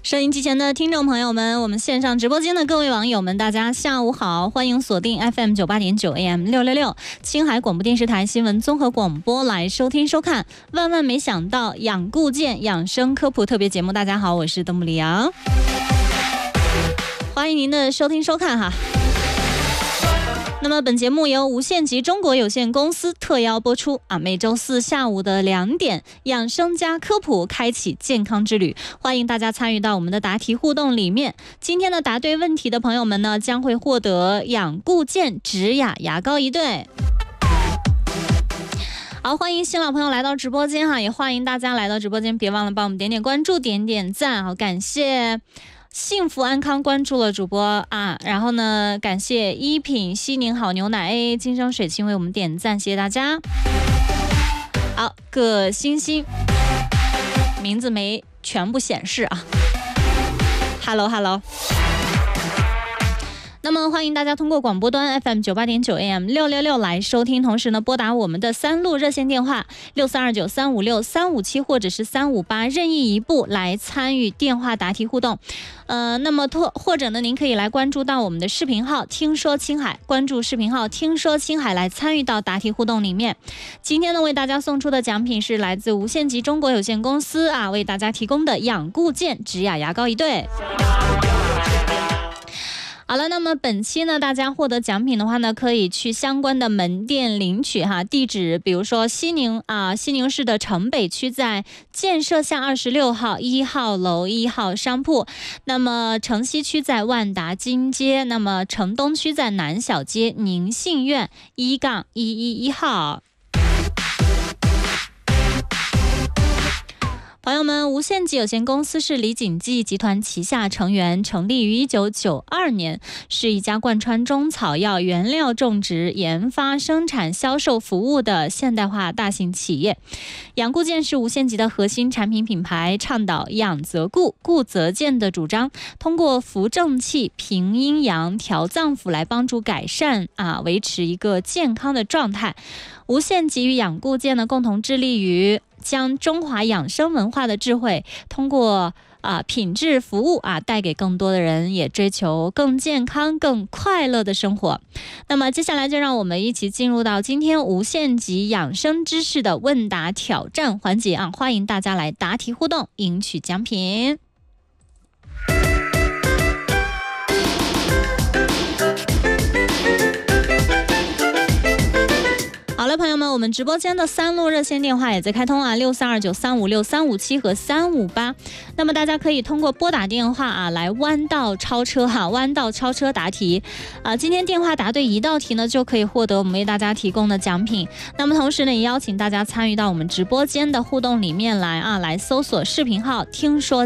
收音机前的听众朋友们，我们线上直播间的各位网友们，大家下午好，欢迎锁定 FM 98.9 AM 666青海广播电视台新闻综合广播来收听收看。万万没想到养固健养生科普特别节目，大家好，我是邓木里阳，欢迎您的收听收看哈。那么本节目由无限极中国有限公司特邀播出啊，每周四下午的2点，养生加科普，开启健康之旅，欢迎大家参与到我们的答题互动里面。今天的答对问题的朋友们呢，将会获得养固健植雅牙膏1对。好，欢迎新老朋友来到直播间哈，也欢迎大家来到直播间，别忘了帮我们点点关注，点点赞，好，感谢。幸福安康关注了主播啊，然后呢，感谢一品西宁好牛奶 A 金生水清为我们点赞，谢谢大家。好，各星星名字没全部显示啊。Hello。那么欢迎大家通过广播端 FM 98.9 AM 666来收听，同时呢拨打我们的3路热线电话6329356357或者是358任意一部来参与电话答题互动。那么或者呢您可以来关注到我们的视频号听说青海，关注视频号听说青海来参与到答题互动里面。今天呢为大家送出的奖品是来自无限极中国有限公司啊为大家提供的养固健植雅牙膏1对。好了，那么本期呢，大家获得奖品的话呢，可以去相关的门店领取哈。地址比如说西宁市的城北区在建设巷26号1号楼1号商铺，那么城西区在万达金街，那么城东区在南小街宁信苑1-111号。朋友们，无限极有限公司是李锦记集团旗下成员，成立于1992年，是一家贯穿中草药原料种植、研发、生产、销售服务的现代化大型企业。养固健是无限极的核心产品品牌，倡导养则固、固则健的主张，通过扶正气、平阴阳、调脏腑来帮助改善维持一个健康的状态。无限极与养固健呢共同致力于将中华养生文化的智慧通过品质服务带给更多的人，也追求更健康更快乐的生活。那么接下来就让我们一起进入到今天无限极养生知识的问答挑战环节欢迎大家来答题互动，赢取奖品。好了，朋友们，我们直播间的3路热线电话也在开通6329356357和358。那么大家可以通过拨打电话来弯道超车弯道超车答题今天电话答对1道题呢，就可以获得我们为大家提供的奖品。那么同时呢，也邀请大家参与到我们直播间的互动里面来来搜索视频号听说